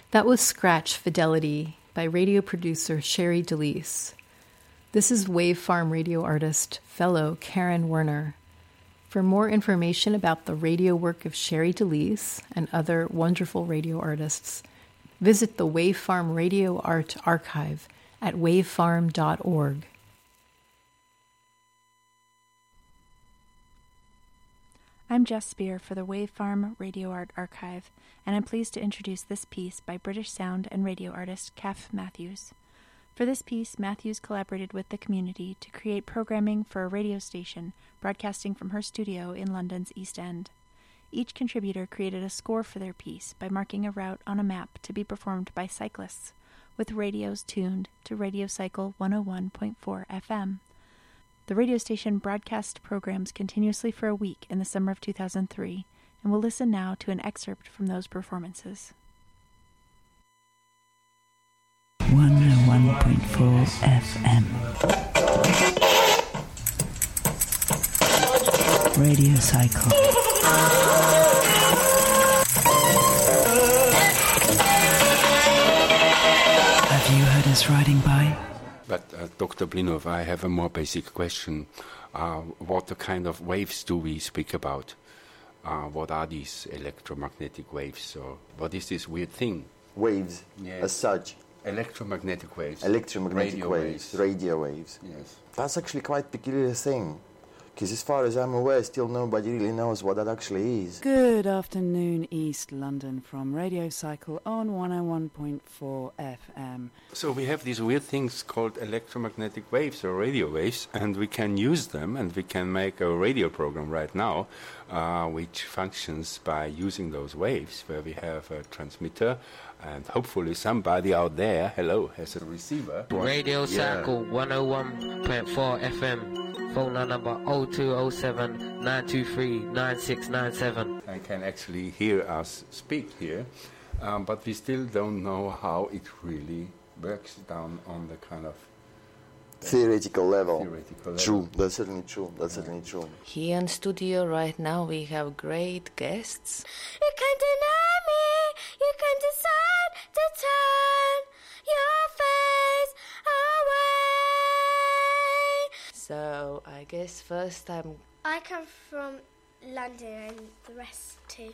That was Scratch Fidelity by radio producer Sherry DeLise. This is Wave Farm radio artist, fellow Karen Werner. For more information about the radio work of Sherry DeLise and other wonderful radio artists, visit the Wave Farm Radio Art Archive at wavefarm.org. I'm Jess Spear for the Wave Farm Radio Art Archive, and I'm pleased to introduce this piece by British sound and radio artist Kath Matthews. For this piece, Matthews collaborated with the community to create programming for a radio station broadcasting from her studio in London's East End. Each contributor created a score for their piece by marking a route on a map to be performed by cyclists, with radios tuned to Radio Cycle 101.4 FM. The radio station broadcast programs continuously for a week in the summer of 2003, and we'll listen now to an excerpt from those performances. 101.4 FM. Radio Cycle. Have you heard us riding by? But Dr. Blinov, I have a more basic question. What kind of waves do we speak about? What are these electromagnetic waves? Or what is this weird thing? Waves, Yes. as such. Electromagnetic waves. Electromagnetic Radio waves, radio waves. Yes. That's actually quite a peculiar thing. Because as far as I'm aware, still nobody really knows what that actually is. Good afternoon, East London, from Radio Cycle on 101.4 FM. So we have these weird things called electromagnetic waves or radio waves, and we can use them, and we can make a radio program right now, which functions by using those waves, where we have a transmitter, and hopefully somebody out there, hello, has a receiver. Radio Cycle 101.4 FM. Phone number 0207 923 9697. I can actually hear us speak here, but we still don't know how it really works down on the kind of Theoretical level. theoretical level. True, that's certainly true. That's certainly true. Here in studio right now we have great guests. You can't deny me, you can decide to turn your face away. So I guess first time I come from London and the rest too.